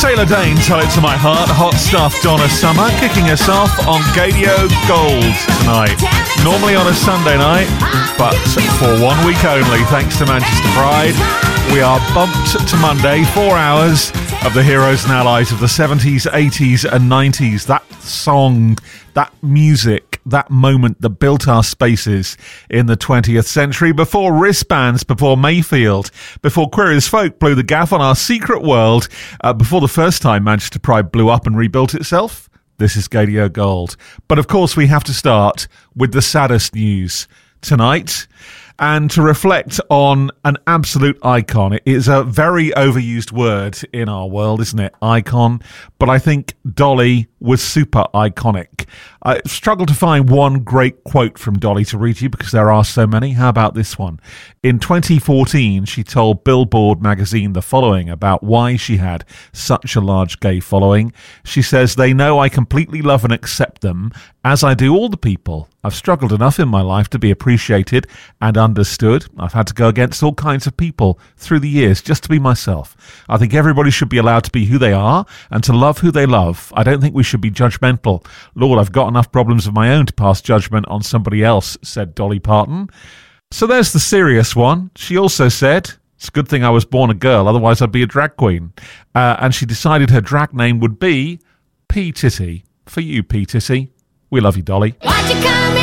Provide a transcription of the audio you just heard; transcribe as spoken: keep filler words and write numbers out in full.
Taylor Dane, Tell It To My Heart, hot stuff, Donna Summer, kicking us off on Gadio Gold tonight. Normally on a Sunday night, but for one week only, thanks to Manchester Pride, we are bumped to Monday, four hours of the heroes and allies of the seventies, eighties and nineties. That song, that music, that moment that built our spaces in the twentieth century, before wristbands, before Mayfield, before Queer as Folk blew the gaff on our secret world, uh, before the first time Manchester Pride blew up and rebuilt itself. This is Gadio Gold. But of course we have to start with the saddest news tonight. And to reflect on an absolute icon. It is a very overused word in our world, isn't it? Icon. But I think Dolly was super iconic. I struggled to find one great quote from Dolly to read you because there are so many. How about this one? In twenty fourteen, she told Billboard magazine the following about why she had such a large gay following. She says, "They know I completely love and accept them, as I do all the people. I've struggled enough in my life to be appreciated and understood. I've had to go against all kinds of people through the years just to be myself. I think everybody should be allowed to be who they are and to love who they love. I don't think we should be judgmental. Lord, I've got enough problems of my own to pass judgment on somebody else," said Dolly Parton. So there's the serious one. She also said, "It's a good thing I was born a girl, otherwise I'd be a drag queen." Uh, and she decided her drag name would be P. Titty. For you, P. Titty. We love you, Dolly. Why'd you come?